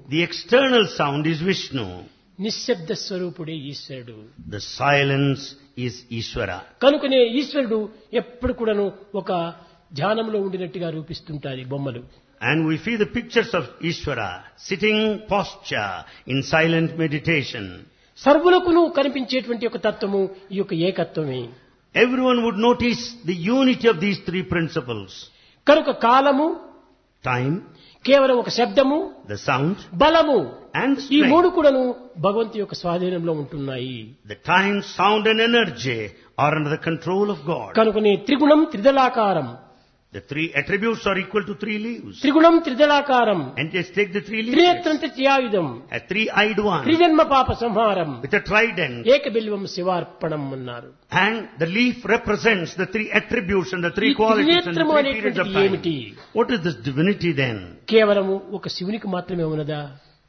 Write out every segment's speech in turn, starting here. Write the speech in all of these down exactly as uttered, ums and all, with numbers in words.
The external sound is Vishnu. నిశ్శబ్ద స్వరూపుడే ఈశ్వరుడు. The silence is Ishvara. కనుకనే ఈశ్వరుడు ఎప్పుడు కూడాను ఒక ధ్యానంలో ఉండినట్టుగా రూపిస్తుంటారు ఈ బొమ్మలు. And we see the pictures of Ishvara sitting posture in silent meditation. సర్వులకును కనిపించేటువంటి ఒక తత్వము ఈ యొక్క ఏకత్వమే. Everyone would notice the unity of these three principles. కనుక కాలము, Time, కేవలం ఒక శబ్దము, the sound, బలము, and ఈ మూడు strength. కూడాను భగవంతు యొక్క స్వాధీనంలో ఉంటున్నాయి. The time, sound and energy are under the control of God. కనుకనే త్రిగుణం త్రిదళాకారం. The three attributes are equal to three leaves. త్రిగుణం త్రిదళాకారం. And just take the three leaves. త్రినేత్రం త్రియాయుధం. A three-eyed one త్రిజన్మ పాప సంహారం. with a trident. ఏకబిల్వం శివార్పణం అన్నారు. And the leaf represents the three attributes and the three ఈ qualities and the త్రినేత్రము three periods of అనేటువంటిది ఏమిటి? time. What is this divinity then? కేవలము ఒక శివునికి మాత్రమే ఉన్నదా?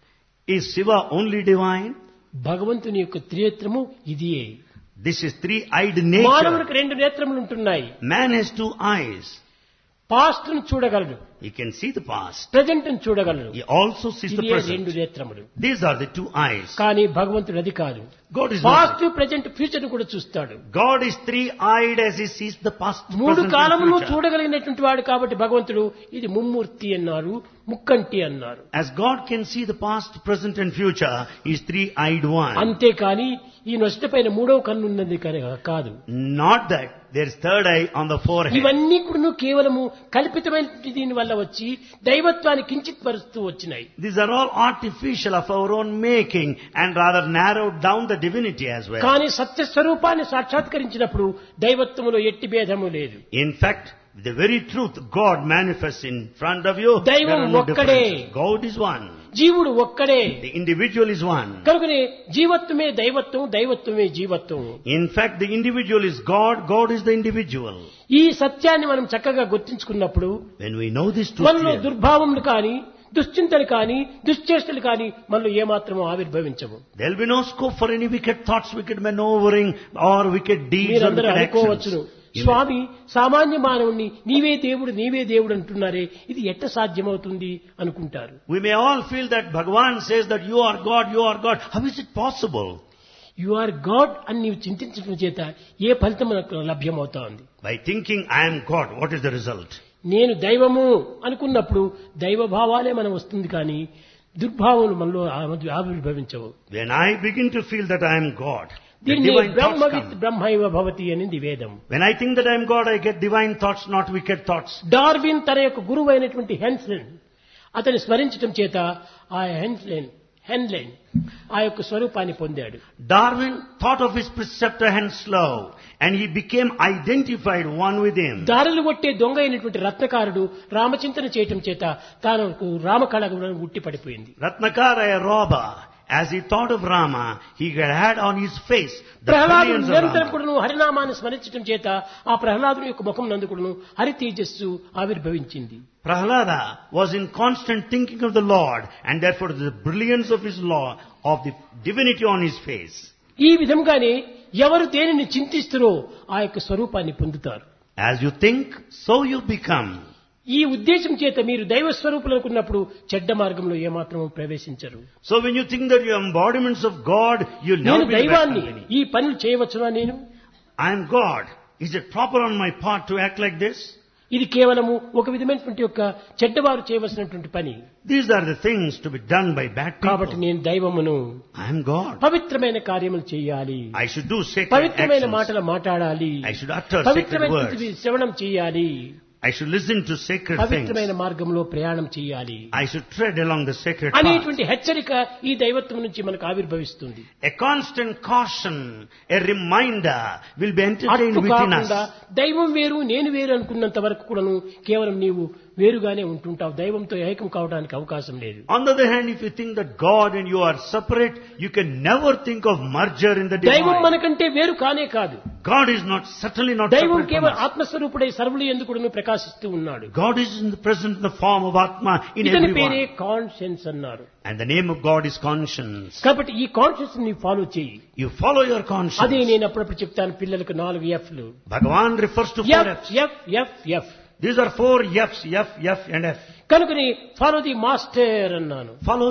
Is Shiva only divine? భగవంతుని యొక్క త్రినేత్రము ఇదియే. This is three-eyed nature. మానవునికి రెండు నేత్రములు ఉంటున్నాయి. Man has two eyes. Past ను చూడగలడు, He can see the past. Present ను చూడగలడు. He also sees the ఇదే రెండు present. నేత్రములు. These are the two eyes. కానీ భగవంతుడు అది కాదు. God is past, not. Present, future ను కూడా చూస్తాడు. God is three-eyed as He sees the past, మూడు present కాలమును and future. చూడగలిగినటువంటి వాడు కాబట్టి భగవంతుడు ఇది ముమ్మూర్తి అన్నారు, ముక్కంటి అన్నారు. As God can see the past, present and future, He is three-eyed one. అంతేకాని ఈ నొసట పైన మూడవ కన్ను ఉన్నది కనుక కాదు. Not that there is third eye on the forehead. ఇవన్నీ కూడా కేవలము కల్పితమైన దీని వల్ల వచ్చి దైవత్వాన్ని కించిత్ పరుస్తూ వచ్చినాయి. These are all artificial of our own making and rather narrowed down the divinity as well. కానీ సత్య స్వరూపాన్ని సాక్షాత్కరించినప్పుడు దైవత్వములో ఎట్టి భేదము లేదు. In fact, the very truth God manifests in front of you. There దైవం are no ఒక్కడే. differences. God is one. జీవుడు ఒక్కడే. The individual is one. కనుకనే జీవత్వమే దైవత్వం, దైవత్వమే జీవత్వం. In fact, the individual is God. God is the individual. ఈ సత్యాన్ని మనం చక్కగా గుర్తించుకున్నప్పుడు When we know this truth మనలో clearly, దుర్భావములు కానీ, దుశ్చింతలు కానీ, దుశ్చేష్టలు కానీ మనలో ఏమాత్రమూ ఆవిర్భవించవు. there will be no scope for any wicked thoughts, wicked maneuvering or wicked deeds or మీరందరూ wicked actions. అనుకోవచ్చును, స్వామి సామాన్య మానవుణ్ణి నీవే దేవుడు నీవే దేవుడు అంటున్నారే, ఇది ఎట్ట సాధ్యమవుతుంది అనుకుంటారు. We may all feel that Bhagavan says that you are God, you are God. How is it possible? You are God అని నీవు చింతించడం చేత ఏ ఫలితం మనకు లభ్యమవుతా ఉంది? By thinking I am God, what is the result? నేను దైవము అనుకున్నప్పుడు దైవ భావాలే మనం వస్తుంది కానీ దుర్భావములు మనలో ఆ- ఆవిర్భవించవు. When I begin to feel that I am God, the దీన్ని divine thoughts బ్రహ్మవిత్ come. బ్రహ్మైవ భవతి అనేది వేదం. When I think that I am God, I get divine thoughts, not wicked thoughts. Darwin తన యొక్క గురువు అయినటువంటి హెన్స్లెన్ అతని స్మరించడం చేత ఆ హెన్స్లెన్ హెన్లెన్ ఆ యొక్క స్వరూపాన్ని పొందాడు. Darwin thought of his preceptor Henslow and he became identified one with him. దారులు కొట్టే దొంగ అయినటువంటి రత్నకారుడు రామచింతన చేయటం చేత తాను రామకళ ఉట్టి పడిపోయింది. Ratnakara, a robber, as he thought of Rama, he had on his face the ప్రహ్లాదుడు brilliance of నిరంతరం Rama. కూడాను హరినామాన్ని స్మరించడం చేత ఆ ప్రహ్లాదుని యొక్క ముఖం నందు కూడాను హరి తేజస్సు ఆవిర్భవించింది. Prahlada was in constant thinking of the Lord and therefore the brilliance of his law, of the divinity on his face. ఈ విధంగానే ఎవరు దేనిని చింతిస్తారో ఆ యొక్క స్వరూపాన్ని పొందుతారు. As you think, so you become. ఈ ఉద్దేశం చేత మీరు దైవ స్వరూపులు అనుకున్నప్పుడు చెడ్డ మార్గంలో ఏమాత్రం ప్రవేశించరు. So when you think that you are embodiments of God, you'll నేను never be in bad దైవాన్ని company. ఈ పనులు చేయవచ్చునా? నేను I am God. Is it proper on my part to act like this? ఇది కేవలము ఒక విధమైనటువంటి యొక్క చెడ్డవారు చేయవలసినటువంటి పని. These are the things to be done by bad కాబట్టి people. నేను దైవమును I am God. పవిత్రమైన కార్యములు చేయాలి, I should do sacred పవిత్రమైన actions. మాటలు మాట్లాడాలి, I should utter sacred పవిత్రమైన words. శ్రవణం చేయాలి, I should listen to sacred పవిత్రమైన things. మార్గంలో ప్రయాణం చేయాలి I should tread along the sacred path. అనేటువంటి హెచ్చరిక ఈ దైవత్వం నుంచి మనకు ఆవిర్భవిస్తుంది. A constant caution, a reminder will be entertained అట్టు within కాకుండా us. దైవం వేరు నేను వేరు అనుకున్నంత వరకు కూడాను కేవలం నీవు వేరుగానే ఉంటుంటావు. దైవంతో ఏకం కావడానికి అవకాశం లేదు. On the other hand, if you think that God and you are separate, you can never think of merger in the దైవం divine. మనకంటే వేరు కానే కాదు. God is not, certainly not దైవం separate from కేవలం us. ఆత్మస్వరూపుడై సర్వులు ఎందుకు కూడాను ప్రకాశిస్తూ ఉన్నాడు. God is in the present in the form of Atma in ఇతని పేరే everyone. కాన్షియన్స్ అన్నారు. And the name of God is conscience. కాబట్టి ఈ కాన్షియన్స్ ని ఫాలో చేయి. You follow your అదే conscience. నేను అప్పుడప్పుడు చెప్తాను పిల్లలకు నాలుగు ఎఫ్లు. Bhagavan refers to four F F's. F F F These are four F's, F, F and F. కనుకని ఫాలో ది మాస్టర్ అన్నాను. Follow